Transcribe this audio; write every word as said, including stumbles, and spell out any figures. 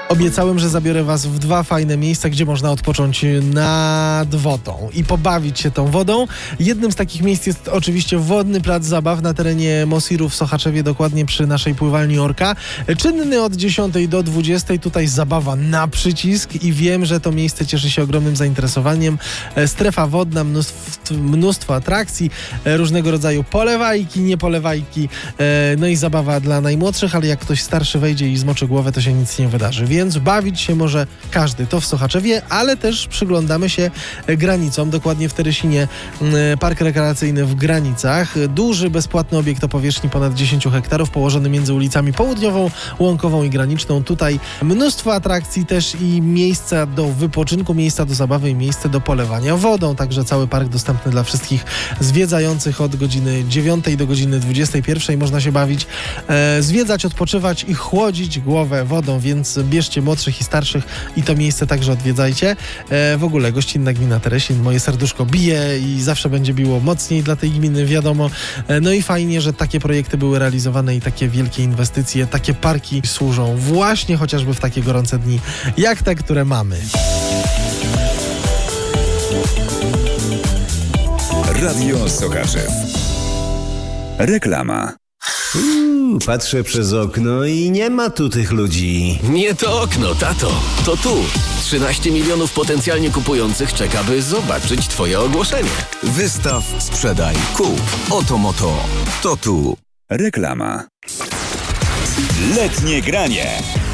Obiecałem, że zabiorę was w dwa fajne miejsca, gdzie można odpocząć nad wodą i pobawić się tą wodą. Jednym z takich miejsc jest oczywiście wodny plac zabaw na terenie Mosiru w Sochaczewie, dokładnie przy naszej pływalni Orka. Czynny od dziesiątej do dwudziestej, tutaj zabawa na przycisk i wiem, że to miejsce cieszy się ogromnym zainteresowaniem. Strefa wodna, mnóstwo, mnóstwo atrakcji, różnego rodzaju polewajki, niepolewajki, no i zabawa dla najmłodszych, ale jak ktoś starszy wejdzie i zmoczy głowę, to się nic nie wydarzy. Więc bawić się może każdy. To w Sochaczewie, ale też przyglądamy się granicom. Dokładnie w Terysinie park rekreacyjny w Granicach. Duży, bezpłatny obiekt o powierzchni ponad dziesięć hektarów, położony między ulicami Południową, Łąkową i Graniczną. Tutaj mnóstwo atrakcji też i miejsca do wypoczynku, miejsca do zabawy i miejsce do polewania wodą. Także cały park dostępny dla wszystkich zwiedzających od godziny dziewiątej do godziny dwudziestej pierwszej. Można się bawić, e, zwiedzać, odpoczywać i chłodzić głowę wodą, więc bierzcie młodszych i starszych i to miejsce także odwiedzajcie. E, w ogóle gościnna gmina Teresin, moje serduszko bije i zawsze będzie biło mocniej dla tej gminy, wiadomo. E, no i fajnie, że takie projekty były realizowane i takie wielkie inwestycje, takie parki służą właśnie chociażby w takie gorące dni, jak te, które mamy. Radio Sochaczew. Reklama. Uuu, patrzę przez okno i nie ma tu tych ludzi. Nie to okno, tato, to tu. trzynaście milionów potencjalnie kupujących czeka, by zobaczyć twoje ogłoszenie. Wystaw, sprzedaj, kup. Oto moto. To tu. Reklama. Letnie granie.